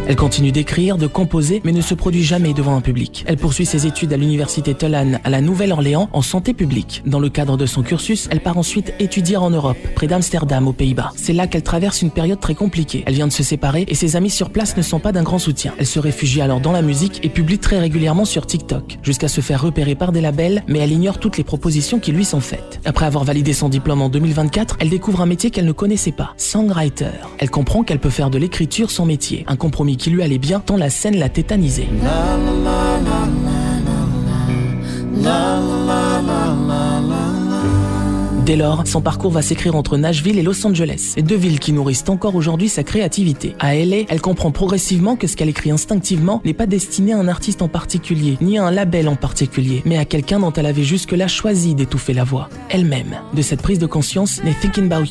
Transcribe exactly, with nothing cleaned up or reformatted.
Elle continue d'écrire, de composer, mais ne se produit jamais devant un public. Elle poursuit ses études à l'université Tulane à la Nouvelle-Orléans en santé publique. Dans le cadre de son cursus, elle part ensuite étudier en Europe, près d'Amsterdam aux Pays-Bas. C'est là qu'elle traverse une période très compliquée. Elle vient de se séparer et ses amis sur place ne sont pas d'un grand soutien. Elle se réfugie alors dans la musique et publie très régulièrement sur TikTok, jusqu'à se faire repérer par des labels, mais elle ignore toutes les propositions qui lui sont faites. Après avoir validé son diplôme en deux mille vingt-quatre, elle découvre un métier qu'elle ne connaissait pas, songwriter. Elle comprend qu'elle peut faire de l'écriture son métier, un compromis qui lui allait bien tant la scène l'a tétanisée. Dès lors, son parcours va s'écrire entre Nashville et Los Angeles, les deux villes qui nourrissent encore aujourd'hui sa créativité. À L A, elle comprend progressivement que ce qu'elle écrit instinctivement n'est pas destiné à un artiste en particulier, ni à un label en particulier, mais à quelqu'un dont elle avait jusque-là choisi d'étouffer la voix, elle-même. De cette prise de conscience naît Thinking About